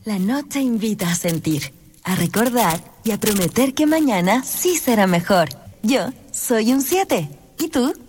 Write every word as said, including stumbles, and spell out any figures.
La noche invita a sentir, a recordar y a prometer que mañana sí será mejor. Yo soy un siete. ¿Y tú?